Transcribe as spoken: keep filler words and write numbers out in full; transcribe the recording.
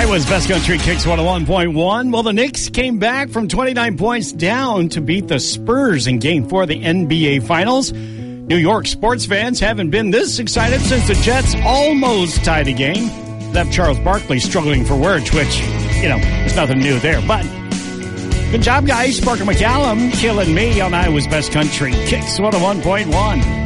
Iowa's Best Country Kicks one oh one point one. Well, the Knicks came back from twenty-nine points down to beat the Spurs in Game four of the N B A Finals. New York sports fans haven't been this excited since the Jets almost tied a game. Left Charles Barkley struggling for words, which, you know, there's nothing new there. But good job, guys. Parker McCallum killing me on Iowa's Best Country Kicks one oh one point one.